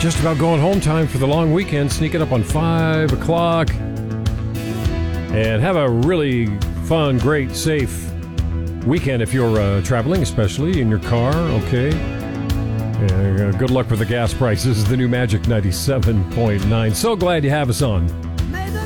Just about going home time for the long weekend, sneaking up on 5 o'clock. And have a really fun, great, safe weekend if you're traveling, especially in your car, okay? Good luck with the gas prices. The new Magic 97.9. So glad you have us on.